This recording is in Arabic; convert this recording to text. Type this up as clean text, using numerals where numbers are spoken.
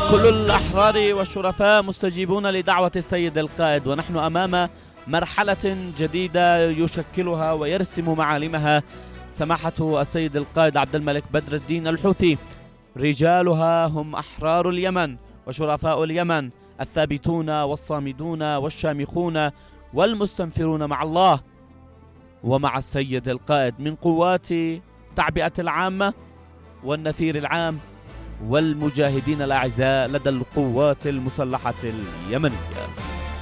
كل الأحرار والشرفاء مستجيبون لدعوة السيد القائد، ونحن أمام مرحلة جديدة يشكلها ويرسم معالمها سماحة السيد القائد عبد الملك بدر الدين الحوثي. رجالها هم أحرار اليمن وشرفاء اليمن الثابتون والصامدون والشامخون والمستنفرون مع الله ومع السيد القائد من قوات تعبئة العامة والنفير العام والمجاهدين الأعزاء لدى القوات المسلحة اليمنية.